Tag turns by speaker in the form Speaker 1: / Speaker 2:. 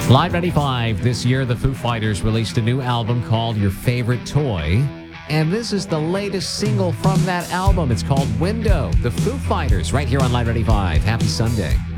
Speaker 1: Live 95. This year, the Foo Fighters released a new album called Your Favorite Toy. And this is the latest single from that album. It's called Window. The Foo Fighters right here on Live 95. Happy Sunday.